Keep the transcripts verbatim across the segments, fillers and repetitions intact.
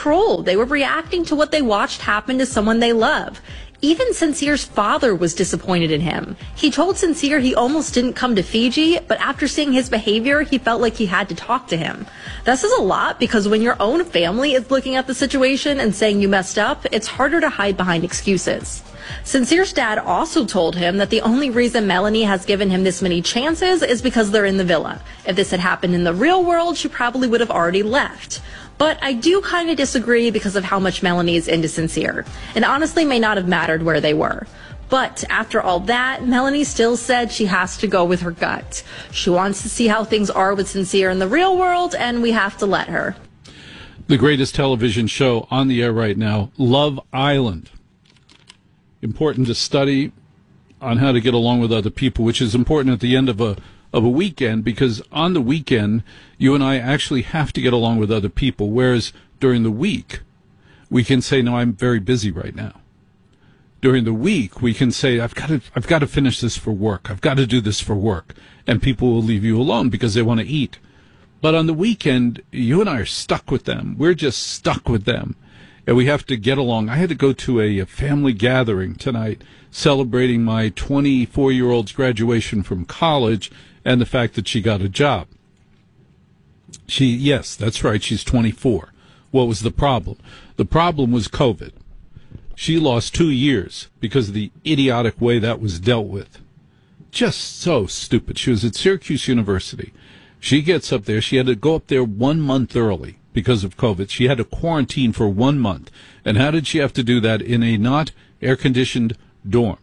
cruel. They were reacting to what they watched happen to someone they love. Even Sincere's father was disappointed in him. He told Sincere he almost didn't come to Fiji, but after seeing his behavior, he felt like he had to talk to him. That says a lot, because when your own family is looking at the situation and saying you messed up, it's harder to hide behind excuses. Sincere's dad also told him that the only reason Melanie has given him this many chances is because they're in the villa. If this had happened in the real world, she probably would have already left. But I do kind of disagree because of how much Melanie is into Sincere. It honestly may not have mattered where they were. But after all that, Melanie still said she has to go with her gut. She wants to see how things are with Sincere in the real world, and we have to let her. The greatest television show on the air right now, Love Island. Important to study on how to get along with other people, which is important at the end of a of a weekend, because on the weekend, you and I actually have to get along with other people, whereas during the week, we can say, no, I'm very busy right now. During the week, we can say, I've got to, I've got to finish this for work. I've got to do this for work. And people will leave you alone because they want to eat. But on the weekend, you and I are stuck with them. We're just stuck with them. And we have to get along. I had to go to a, a family gathering tonight celebrating my twenty-four-year-old's graduation from college and the fact that she got a job. She, yes, that's right, she's twenty-four. What was the problem? The problem was COVID. She lost two years because of the idiotic way that was dealt with. Just so stupid. She was at Syracuse University. She gets up there. She had to go up there one month early because of COVID. She had to quarantine for one month. And how did she have to do that in a not air-conditioned dorm?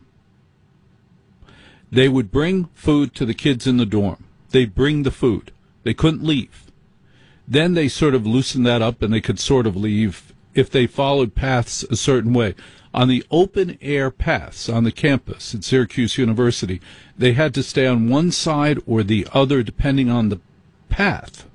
They would bring food to the kids in the dorm. They'd bring the food. They couldn't leave. Then they sort of loosened that up, and they could sort of leave if they followed paths a certain way. On the open-air paths on the campus at Syracuse University, they had to stay on one side or the other depending on the path.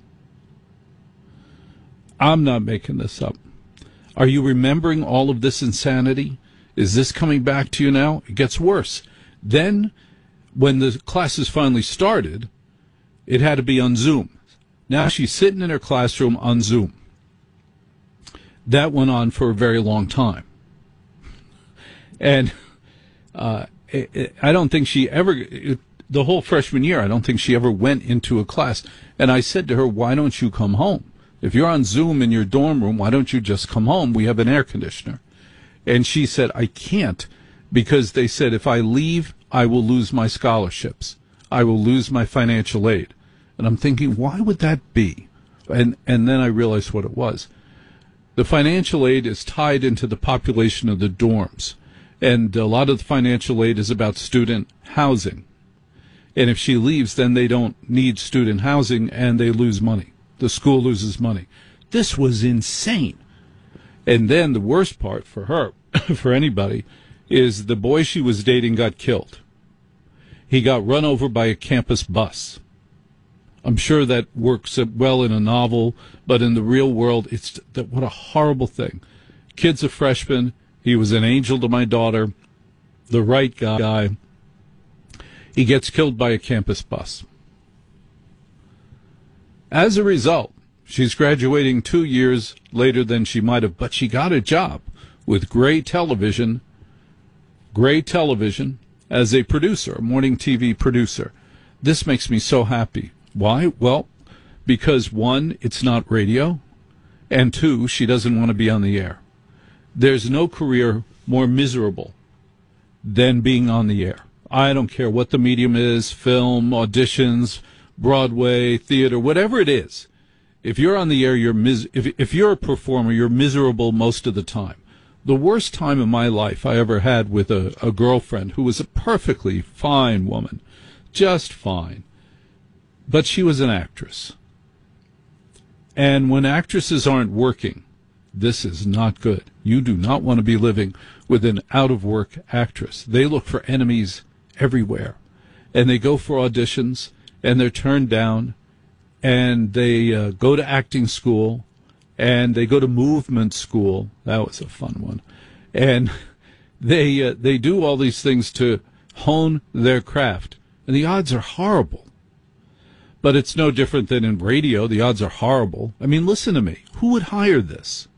I'm not making this up. Are you remembering all of this insanity? Is this coming back to you now? It gets worse. Then, when the classes finally started, it had to be on Zoom. Now she's sitting in her classroom on Zoom. That went on for a very long time. And uh, it, it, I don't think she ever, it, the whole freshman year, I don't think she ever went into a class. And I said to her, why don't you come home? If you're on Zoom in your dorm room, why don't you just come home? We have an air conditioner. And she said, I can't, because they said if I leave, I will lose my scholarships. I will lose my financial aid. And I'm thinking, why would that be? And and then I realized what it was. The financial aid is tied into the population of the dorms. And a lot of the financial aid is about student housing. And if she leaves, then they don't need student housing and they lose money. The school loses money. This was insane. And then the worst part for her, for anybody, is the boy she was dating got killed. He got run over by a campus bus. I'm sure that works well in a novel, but in the real world, it's that what a horrible thing. Kid's a freshman. He was an angel to my daughter, the right guy. He gets killed by a campus bus. As a result, she's graduating two years later than she might have, but she got a job with Gray Television, Gray Television, as a producer, a morning T V producer. This makes me so happy. Why? Well, because one, it's not radio, and two, she doesn't want to be on the air. There's no career more miserable than being on the air. I don't care what the medium is, film, auditions, Broadway, theater, whatever it is. If you're on the air, you're mis- if, if you're a performer, you're miserable most of the time. The worst time in my life I ever had with a, a girlfriend who was a perfectly fine woman, just fine. But she was an actress. And when actresses aren't working, this is not good. You do not want to be living with an out-of-work actress. They look for enemies everywhere. And they go for auditions, and they're turned down, and they uh, go to acting school, and they go to movement school. That was a fun one. And they uh, they do all these things to hone their craft. And the odds are horrible. But it's no different than in radio. The odds are horrible. I mean, listen to me. Who would hire this?